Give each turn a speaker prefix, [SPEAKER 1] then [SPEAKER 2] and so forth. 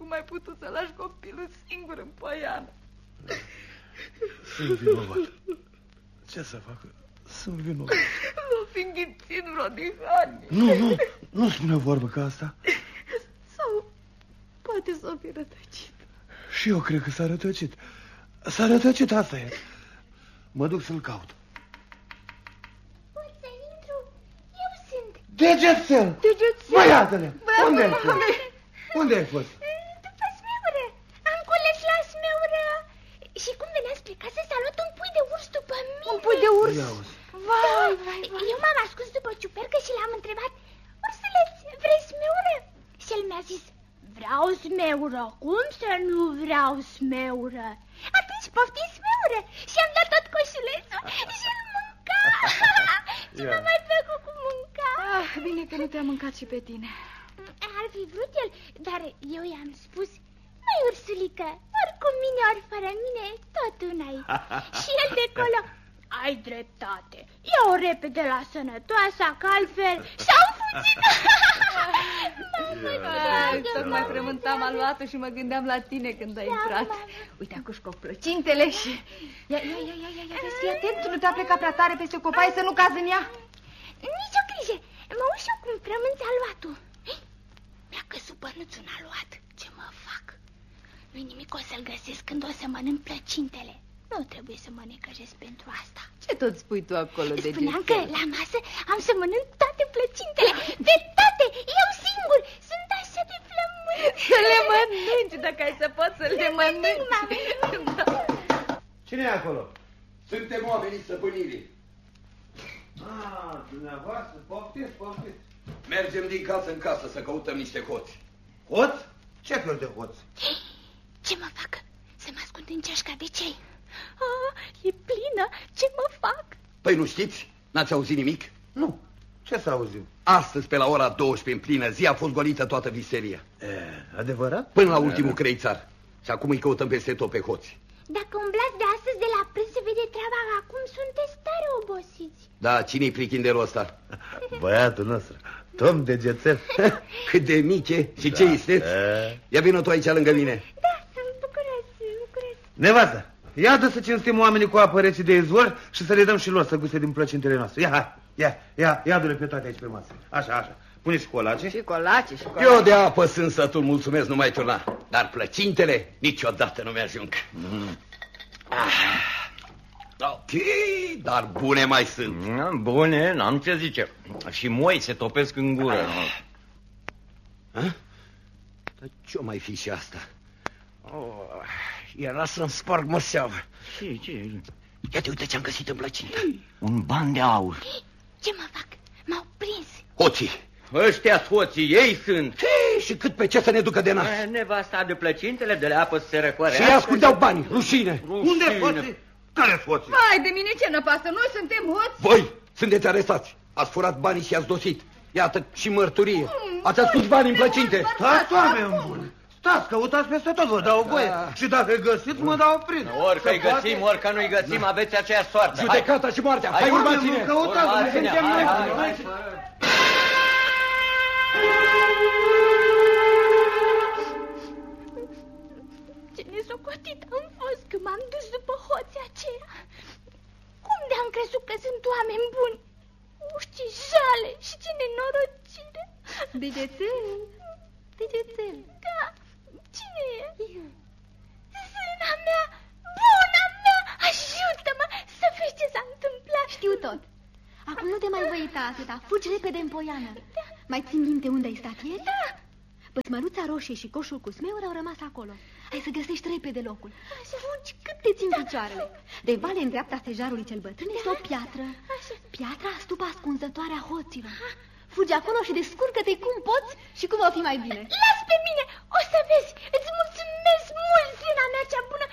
[SPEAKER 1] cum ai putut să lași copilul singur în poiană?
[SPEAKER 2] Sunt vinovat. Ce să fac? Sunt vinovat.
[SPEAKER 1] Nu fi înghițit vreo dihanie.
[SPEAKER 2] Nu spune o vorbă ca asta.
[SPEAKER 1] Sau poate s-o fi rătăcit.
[SPEAKER 2] Și eu cred că s-a rătăcit. S-a rătăcit, asta e. Mă duc să-l caut.
[SPEAKER 3] Pot să intru? Eu sunt.
[SPEAKER 2] Degețel! Băiatele! Unde ai fost? Unde ai fost?
[SPEAKER 3] După smeură. Am cules la smeură. Și cum venea spre casă s-a luat un pui de urs după mine.
[SPEAKER 1] Un pui de urs? Vai.
[SPEAKER 3] Eu m-am ascuns după ciupercă și l-am întrebat: ursuleț, vrei smeură? Și el mi-a zis: vreau smeură. Cum să nu vreau smeură? Atunci poftim smeură. Și am dat tot coșulețul și îl mânca. Și m-a mai plăcut cu mânca.
[SPEAKER 1] Bine că nu te-a mâncat și pe tine.
[SPEAKER 3] Ar fi vrut el, dar eu i-am spus: măi, ursulică, ori cu mine, ori fără mine, tot una-i. Și el de acolo: ai dreptate, ia-o repede la sănătoasa, că altfel s-au fugit.
[SPEAKER 1] Tocmai frământam aluatul și mă gândeam la tine când ai intrat. Uite, acum cu plăcintele și... Ia, vezi, fii atent, nu te-a plecat prea tare peste copaie să nu cazi în ea.
[SPEAKER 3] Nici o grijă, mă uit și eu cum frămânți aluatul. Mi-a căzut bănuțul în aluat. Ce mă fac? Nu-i nimic, o să-l găsesc când o să mănânc plăcintele. Nu trebuie să mă necăjesc pentru asta.
[SPEAKER 1] Ce tot spui tu acolo, de
[SPEAKER 3] spuneam că la masă am să mănânc toate plăcintele. De toate, eu singur. Sunt așa de flământ.
[SPEAKER 1] Să le mănânci, dacă ai să poți să le mănânci.
[SPEAKER 2] Cine e acolo?
[SPEAKER 4] Suntem oamenii stăpânirii.
[SPEAKER 2] Dumneavoastră, poftiți.
[SPEAKER 4] Mergem din casă în casă să căutăm niște hoți.
[SPEAKER 2] Hoți? Ce fel de hoți?
[SPEAKER 3] Ce mă fac? Să mă ascund în ceașca de cei. E plină. Ce mă fac?
[SPEAKER 4] Păi nu știți? N-ați auzit nimic?
[SPEAKER 2] Nu. Ce să auzim?
[SPEAKER 4] Astăzi, pe la ora 12 în plină zi, a fost golită toată viseria.
[SPEAKER 2] Adevărat?
[SPEAKER 4] Până la ultimul creițar. Și acum îi căutăm peste tot pe hoți.
[SPEAKER 3] Dacă umblați de astăzi de la prânz se vede treaba. Acum sunteți tare obosiți.
[SPEAKER 4] Da, cine-i prichinderul ăsta?
[SPEAKER 2] Băiatul nostru, Tom Degețel.
[SPEAKER 4] Cât de mic e și ce isteți? Ia vină tu aici lângă mine.
[SPEAKER 3] Da, bucurați.
[SPEAKER 2] Nevastă, ia dă să cinstim oamenii cu apă rece de izvor și să le dăm și lor să guste din plăcintele noastre. Ia du-le pe toate aici pe masă. Așa. Pune și colace.
[SPEAKER 1] Și colace.
[SPEAKER 4] Eu de apă sunt sătul, mulțumesc, nu mai turna. Dar plăcintele niciodată nu mi-ajung. Ok, dar bune mai sunt.
[SPEAKER 5] Bune, n-am ce zice. Și moi se topesc în gură.
[SPEAKER 4] Dar ce-o mai fi și asta? Era să-mi sparg măseaua.
[SPEAKER 5] Ce?
[SPEAKER 4] Ia te uite ce-am găsit în plăcintă.
[SPEAKER 5] Un ban de aur.
[SPEAKER 3] Ce mă fac? M-au prins.
[SPEAKER 4] Hoții.
[SPEAKER 5] Ăștia hoții, ei sunt.
[SPEAKER 4] Și cât pe ce să ne ducă de nas?
[SPEAKER 5] Nevasta de plăcintele, de la apă să se răcoare.
[SPEAKER 4] Și ascundeau bani, rușine.
[SPEAKER 2] Unde hoții? Care hoții?
[SPEAKER 1] Hai de mine, ce năpasă, noi suntem hoți.
[SPEAKER 4] Voi sunteți arestați. Ați furat banii și ați dosit. Iată și mărturie. Ați ascuns bani în plăcinte.
[SPEAKER 2] Stați, oameni buni. Stați, căutați peste tot, vă dau voie. Și dacă găsiți, mă dau prins.
[SPEAKER 5] Orică îi găsim, orică nu-i găsim, aveți aceeași soartă.
[SPEAKER 4] Judecata și moartea. Hai, urmați-ne.
[SPEAKER 2] Căutați, suntem noi.
[SPEAKER 3] Ce nesocotit am fost când m-am dus după hoții aceia. Cum de-am crezut că sunt oameni buni? Ce jale și ce nenorocire.
[SPEAKER 1] Degețel.
[SPEAKER 3] Da, cine e? Zâna mea, buna mea, ajută-mă să vezi ce s-a întâmplat.
[SPEAKER 6] Știu tot. Acum nu te mai voi uita atâta. Fugi repede în poiană. Mai țin minte unde ai stat ieri?
[SPEAKER 3] Da.
[SPEAKER 6] Păsmăruța roșie și coșul cu smeuri au rămas acolo. Hai să găsești repede locul. Fugi cât te țin picioarele. De vale în dreapta stejarului cel bătrân este o piatră. Piatra stupa ascunzătoare a hoților. Fugi acolo și descurcă-te cum poți și cum va fi mai bine.
[SPEAKER 3] Las pe mine, o să vezi. Îți mulțumesc mult, zâna mea cea bună.